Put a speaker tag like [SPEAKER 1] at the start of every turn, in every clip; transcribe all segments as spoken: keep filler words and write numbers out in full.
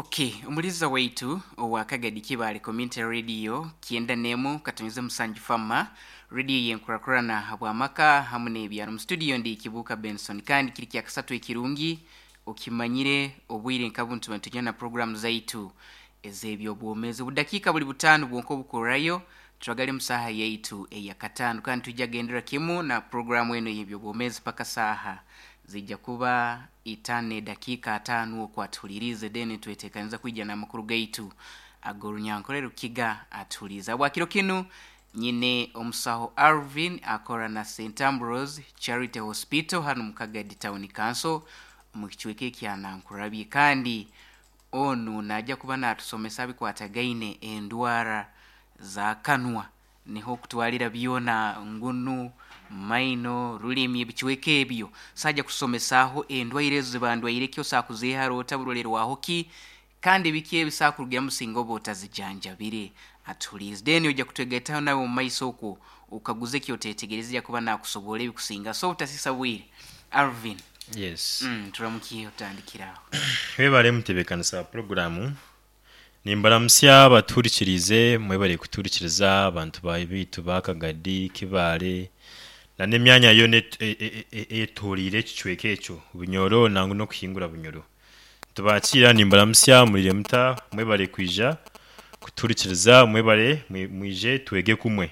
[SPEAKER 1] Okay, umuliza weitu wa Kagadi Kibale Community Radio kienda nemu katonyeze musanju fama radio yenkurakurana habwamaka hamune byaro mu studio ndi Kibuka Benson kandi kiri kya kasatu ekirungi okimanyire obwire nkabuntu bantujana program zaitu ezebyo bwomeze budakika buli butano bwonko bukorayo turagali musaha yaitu eya katano kandi tujagendera kimu na program eno yebyo bwomeze paka saha zijja kuba itane dakika atanu okwatulirize deni twetekaniza kwijana makuru gaitu agorunyankorero kiga atuliza bwakiro kinu nyine omusaho Alvin akora na Saint Ambrose Charity Hospital hano mu Kagadi Town Council mu kichweke kyanankurabi kandi onu najja kuba natusomesa bikwatagaine endwara za kanwa niho kutwalira byona ngunu maino rulimi bichweke ebyo sajja kusomesaho endwaire zibandwaire kyo sakuzeharo otabulolero waho ki kandi bikiye bisakurugira musingo botazijanjabire atulize deni ojja kutwegeta nawe mu maiso ko ukaguze kyo tetegereza ya kuba nakusobole bikusinga so utasisa bwire Alvin.
[SPEAKER 2] Yes.
[SPEAKER 1] Mm, turamukiye utandikiraho.
[SPEAKER 2] Webale mutebekanisa programu nimbaramusya abaturikirize mwebale kuturikiriza abantu bayibitu bakagadi Kibale na nemyanya yo net etorire kichweke ekyo bunyoro nangu no kuhingura bunyoro tubakira nimbaramusya muri muta mwebale kwija kuturikiriza mwebale mwije twege kumwe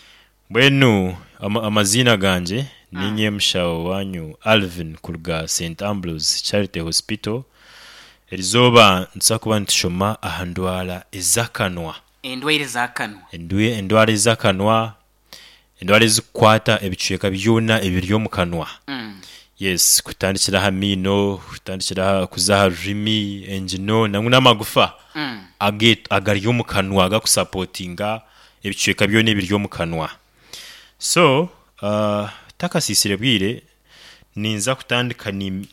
[SPEAKER 2] bwenu ama, amazina ganje ah. ninye mshao wanyu Alvin kulga Saint Ambrose Charity Hospital elizoba nsakuba ntishoma ahandwala ezakanwa
[SPEAKER 1] endwaire zakanwa
[SPEAKER 2] endwe endwale zakanwa endwale zikwata ebichweka byona ebiryo mu kanwa mm. Yes kutandikira hamino kutandikira kuzaha rimi engino nanguna magufa mm. aget agaryo mu kanwa agakusupportinga ebichweka byona ebiryo mu kanwa so uh, takasisire bwire ninza kutandika ni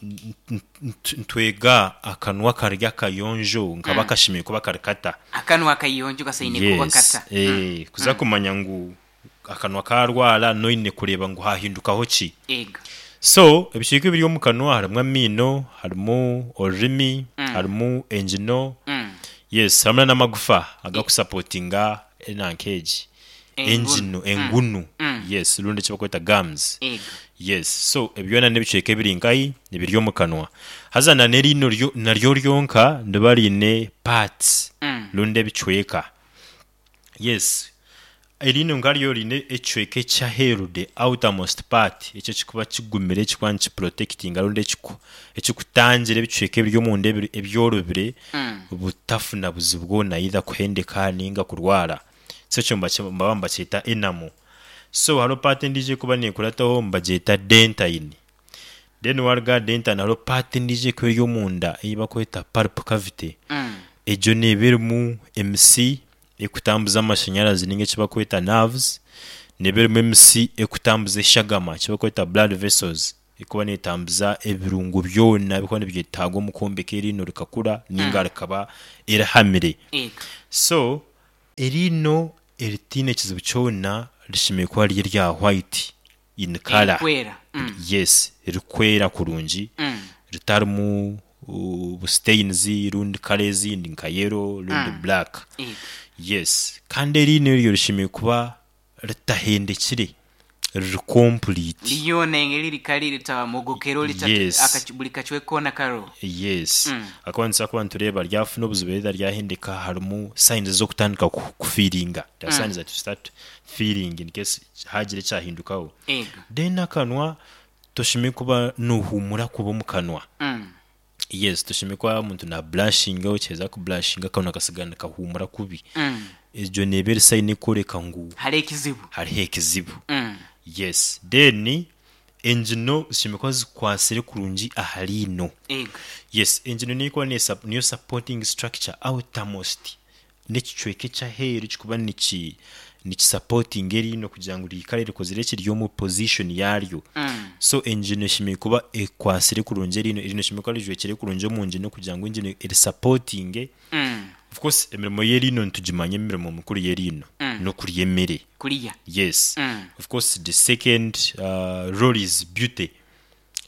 [SPEAKER 2] ntwega akanwa karya kayonjo nkaba kashimiye kuba karikata
[SPEAKER 1] akanwa kayonjo gasaine
[SPEAKER 2] yes,
[SPEAKER 1] kuba kata
[SPEAKER 2] eh mm. kuza kumanya ngu akanwa karwala noine kureba ngo hahinduka hoki
[SPEAKER 1] ego
[SPEAKER 2] so ebishike biri mu kanwa harimo mino harimo orimi mm. harimo engino
[SPEAKER 1] mm.
[SPEAKER 2] yes hamwe n'amagufa agakusupportinga enankeji engino engunu mm. yes lunde chibakweta gums
[SPEAKER 1] ego
[SPEAKER 2] yes so ebyona nebiceke biringayi nibiryo mu kanwa hazana nerino ryo naryo ryonka ndabari ne parts mm. lunde bicweka yes erino ngaryo rine ecweke cha herude outermost part echo kikuba kigumire kikwanchi protecting lunde chiko ekikutangire bicweke biryo mu ndebe ebyorobire mm. butafuna buzibwo na ida kuhendeka ninga kurwara so chomba mbamba chita enamo so halo part ndije kuba ne kurataho mbajeta dentine then warga dentine halo part ndije ko yo munda iba kweta pulp cavity mm. ejo nebermu M C ekutambuza amashanyarazi ninge kiba kweta nerves nebermu M C ekutambuza shagama kiba kweta blood vessels ikuba netambuza ebirungu byona bikone byetago mukombe kerino rikakura ninga rikaba irahamire so erino eritine kizibu cyona rishimiye kwa rya white in color
[SPEAKER 1] mm.
[SPEAKER 2] yes rikwera kurunji mm. ritarmu uh, stains rundi colors indi nka yellow rundi mm. black
[SPEAKER 1] mm.
[SPEAKER 2] yes kandi rino rishimiye kuba ritahendekire complete
[SPEAKER 1] liyone ngeli kali lita mogokero lita
[SPEAKER 2] yes.
[SPEAKER 1] akachibulika chwekona karo
[SPEAKER 2] yes
[SPEAKER 1] mm.
[SPEAKER 2] akwanza kwa ntureba ryafuno buzubera ryahendeka harimo signs zo kutandika ku feelinga the mm. signs that you start feeling in case hagire cyahindukaho then akanwa toshime kuba nuhumura kubo mu kanwa
[SPEAKER 1] mm.
[SPEAKER 2] yes toshime kwa umuntu na blushing au cheza ku blushing akana kasigana kahumura kubi
[SPEAKER 1] mm.
[SPEAKER 2] ejo nebere sign koreka ngu
[SPEAKER 1] hari ekizibu
[SPEAKER 2] hari ekizibu
[SPEAKER 1] mm.
[SPEAKER 2] yes then engino simikozi kwasire kurunji ahalino
[SPEAKER 1] ego
[SPEAKER 2] yes engino niko ne niyo supporting structure outermost n'ikichweke cha heru kikuba niki niki supporting erino kugira ngo rikarere kozire kiryo mu position yaryo
[SPEAKER 1] mm.
[SPEAKER 2] so engino shimikuba ekwasire kurunji erino erino shimikuba rijwe kire kurunji mu ngino kugira ngo engino eri supporting
[SPEAKER 1] mm.
[SPEAKER 2] of course emirimo yerino ntujimanye emirimo mukuru yerino
[SPEAKER 1] mm.
[SPEAKER 2] no kuri yemere
[SPEAKER 1] kuriya
[SPEAKER 2] yes
[SPEAKER 1] mm.
[SPEAKER 2] of course the second uh, role is beauty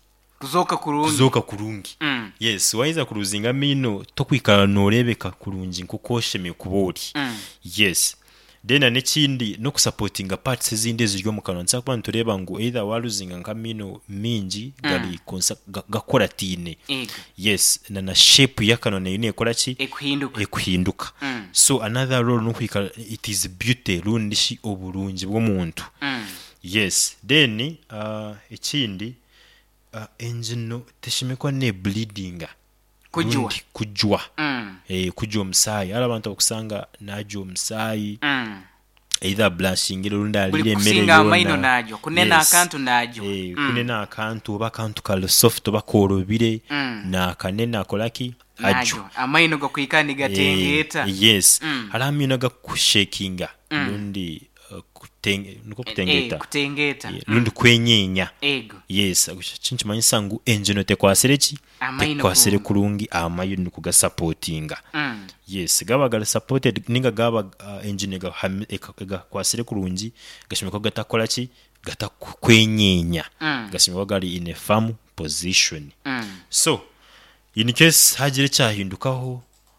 [SPEAKER 1] kuzoka kurungi
[SPEAKER 2] kuzoka kurungi
[SPEAKER 1] mm.
[SPEAKER 2] yes waiza kuruzinga amino tokwikala norebeka kurungi nkukosheme kubori
[SPEAKER 1] mm.
[SPEAKER 2] yes dena nekindi no kusupportinga parts ezindi ziryo mu kanwa nsa kuba ntureba ngo either waluzinga nkamino mingi mm. gali konsa gakora tine
[SPEAKER 1] Ego.
[SPEAKER 2] yes na na shape yakano na ine ekora ki
[SPEAKER 1] ekuhinduka
[SPEAKER 2] ekuhinduka
[SPEAKER 1] mm.
[SPEAKER 2] so another role no kwika it is beauty rundi shi oburungi bw'omuntu
[SPEAKER 1] mm.
[SPEAKER 2] yes then uh ekindi uh, engine teshimekwa ne bleedinga
[SPEAKER 1] kujwa
[SPEAKER 2] kujwa
[SPEAKER 1] mm.
[SPEAKER 2] eh kujwa omusayi ala abantu okusanga najo omusayi
[SPEAKER 1] mm.
[SPEAKER 2] either blushing runda alire mere
[SPEAKER 1] kusinga amaino najo kunena
[SPEAKER 2] yes.
[SPEAKER 1] akantu najo
[SPEAKER 2] eh
[SPEAKER 1] mm.
[SPEAKER 2] kunena akantu oba akantu kale soft oba korobire
[SPEAKER 1] mm.
[SPEAKER 2] na kanena akolaki
[SPEAKER 1] najo amaino go kwikani gatengeta
[SPEAKER 2] eh, yes
[SPEAKER 1] mm.
[SPEAKER 2] ala amino ga kushakinga
[SPEAKER 1] mm.
[SPEAKER 2] rundi uh, kutenge nuko kutengeta
[SPEAKER 1] eh, kutengeta
[SPEAKER 2] yeah. mm. rundi kwenyenya
[SPEAKER 1] ego
[SPEAKER 2] yes chinchi manyisa ngu engine te kwaserechi te kwasere kurungi amaino kuga supportinga
[SPEAKER 1] mm.
[SPEAKER 2] yes gaba gal supported ninga gaba uh, engine ga, ga kwasere kurungi gashimeko gatakola ki gatakwenyenya
[SPEAKER 1] mm.
[SPEAKER 2] gashimeko gali in a firm position
[SPEAKER 1] mm.
[SPEAKER 2] so in case hagire cyahindukaho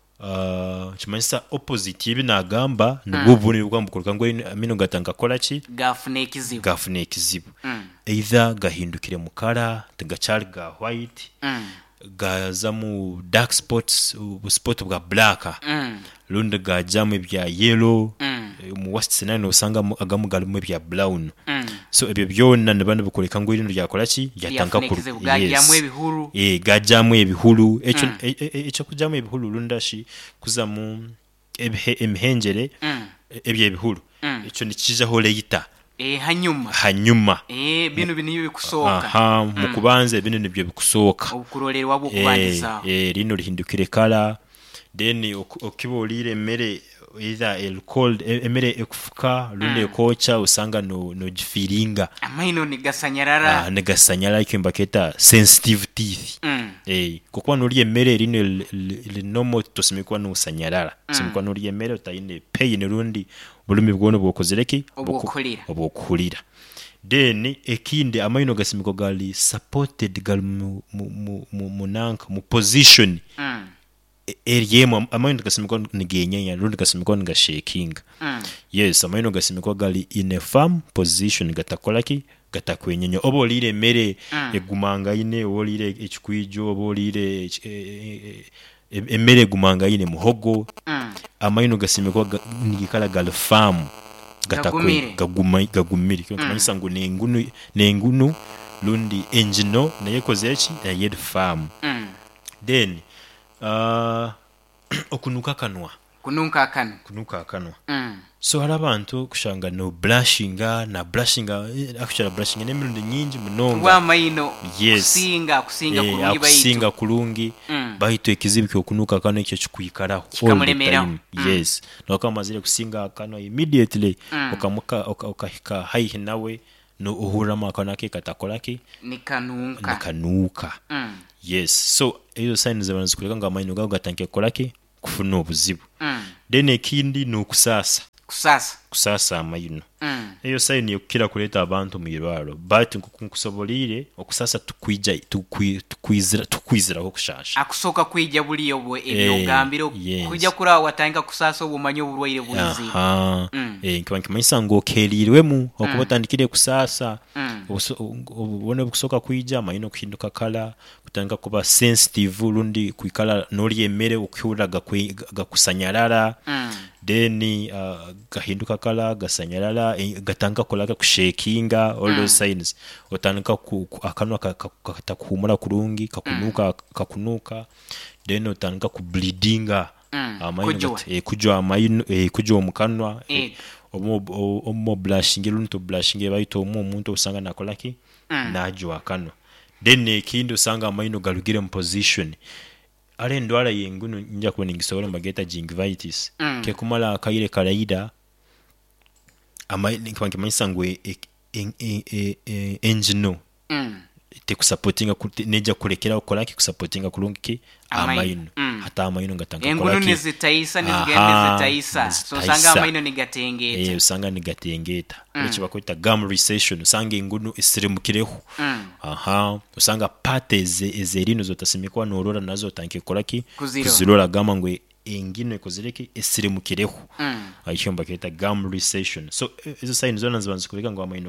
[SPEAKER 2] uh chimanyisa opposite yibi nagamba nubwo bunini bwambukorwa ngo amino gatanga kola ki
[SPEAKER 1] gafune ekizibu
[SPEAKER 2] gafune ekizibu
[SPEAKER 1] mm.
[SPEAKER 2] either gahindukire mu kala tegachali ga white
[SPEAKER 1] mm.
[SPEAKER 2] gaza mu dark spots bu spot bwa black
[SPEAKER 1] mm.
[SPEAKER 2] lundi gajamu bya yellow
[SPEAKER 1] mm.
[SPEAKER 2] mu west scenario usanga agamu galumu bya brown
[SPEAKER 1] mm.
[SPEAKER 2] so ebyo byonna ne bana bukoleka ngo irino lyakola ki yatanka ku
[SPEAKER 1] gajamu ebihuru
[SPEAKER 2] eh gajamu ebihuru echo mm. echo kujamu ebihuru lundashi kuza mu emhenjere
[SPEAKER 1] mm.
[SPEAKER 2] ebye ebihuru
[SPEAKER 1] mm.
[SPEAKER 2] echo nikija ho later
[SPEAKER 1] eh hanyuma
[SPEAKER 2] hanyuma
[SPEAKER 1] eh bino biniyo bikusoka
[SPEAKER 2] aha mm. mukubanze bino nibyo bikusoka
[SPEAKER 1] obukurolerwa bwo kubandiza
[SPEAKER 2] eh eh rino lihindukire kala then okibolire mere either el cold emere ekufuka lunde mm. kocha usanga no no jifiringa
[SPEAKER 1] amaino ni gasanyarara
[SPEAKER 2] ah ne gasanyara ikimba keta sensitive teeth
[SPEAKER 1] mm.
[SPEAKER 2] eh kokwa no emere rino le nomo tosimikwa no usanyarara mm. simikwa no emere utayine pain rundi bulumi bwono bwokozereki
[SPEAKER 1] obukulira
[SPEAKER 2] obukulira then ekinde amaino gasimiko gali supported gal mu mu mu munanka mu position
[SPEAKER 1] mm.
[SPEAKER 2] eriyemo amaino gasimiko nigenyenya rundi gasimiko ngashaking
[SPEAKER 1] mm.
[SPEAKER 2] yes amaino gasimiko gali in a firm position gatakolaki gatakwenyenya obolire mere
[SPEAKER 1] mm.
[SPEAKER 2] egumanga ine obolire ekikwijo obolire emere egumanga ine muhogo
[SPEAKER 1] mm.
[SPEAKER 2] amaino gasimiko nigikala gal firm gatakwe gagumai gagumiri kyo tumanyisa ngo nengunu nengunu lundi engine naye kozechi na yed firm
[SPEAKER 1] mm.
[SPEAKER 2] then uh okunuka kanwa
[SPEAKER 1] kunuka kanwa
[SPEAKER 2] kunuka kanwa
[SPEAKER 1] mm.
[SPEAKER 2] so hala abantu kushanga no blushinga na blushinga actually blushing ne mirundi nyingi munonga
[SPEAKER 1] wa maino
[SPEAKER 2] yes.
[SPEAKER 1] kusinga kusinga
[SPEAKER 2] e,
[SPEAKER 1] kurungi baito
[SPEAKER 2] kusinga kurungi
[SPEAKER 1] mm.
[SPEAKER 2] baito ekizibu kyo kunuka kanwa ekyo kikuikara
[SPEAKER 1] all
[SPEAKER 2] mm. yes no kama zile kusinga kanwa immediately mm. okamuka okahika oka haihi nawe no uhura makana ke katakolaki
[SPEAKER 1] nikanuka
[SPEAKER 2] nikanuka
[SPEAKER 1] mm.
[SPEAKER 2] yes so ezo signs zabanza kuleka nga amaino gago gatanke kolaki kufuna obuzibu
[SPEAKER 1] mm.
[SPEAKER 2] then ekindi no kusasa
[SPEAKER 1] kusasa
[SPEAKER 2] kusasa amaino
[SPEAKER 1] mm.
[SPEAKER 2] eyo sign yokira kuleta abantu mu irwaro but nkukusobolire okusasa tukwija tukwizira tukwizira ko kushasha
[SPEAKER 1] akusoka kwija buli obwo ebyogambiro
[SPEAKER 2] yes.
[SPEAKER 1] kujya kura watanga kusasa obumanyo bulwaire bulizi
[SPEAKER 2] aha mm. eh nkwanke mayisa ngo kelirwemu okubotandikire kusasa
[SPEAKER 1] mm.
[SPEAKER 2] obone bukusoka kwija amaino kuhinduka kala kutanga kuba sensitive lundi kuikala nori emere ukyura gakusanyarara
[SPEAKER 1] mm.
[SPEAKER 2] then uh, gahinduka kala gasanyarara gatanga kolaga kushakinga all mm. those signs otanka ku, ku akanwa katakumura kurungi kakunuka mm. kakunuka then otanka ku bleedinga
[SPEAKER 1] mm.
[SPEAKER 2] amaino e kujwa amaino e kujwa mukanwa e, omo omo blushing lunto blushing baito omo umuntu usanga nakolaki mm. najwa akanwa then ekindi usanga amaino galugire mu position ale ndwala yenguno njja kubona ngisoro mageta gingivitis mm. ke kumala akayire kalaida ama nkwanke mayisangwe engine mm. te kusupportinga neja kurekera okora ki kusupportinga kulungi amaino mm. hata amaino ngatanga
[SPEAKER 1] engunu nezitayisa nezigende zitayisa so sanga amaino nigatengeta
[SPEAKER 2] eh usanga nigatengeta mm. ekiba kwita gum recession usanga engunu isirimukireho mm. aha usanga partes ezerino zotasimikwa norora nazo tanke kolaki kuzirora gama ngwe engino ekozireki isirimukireho mm. ayishomba kwita gum recession so izo signs zona zibanza kureka ngo amaino